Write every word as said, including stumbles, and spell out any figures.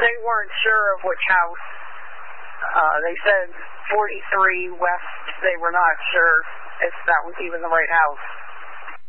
they weren't sure of which house. Uh, they said forty-three West. They were not sure if that was even the right house.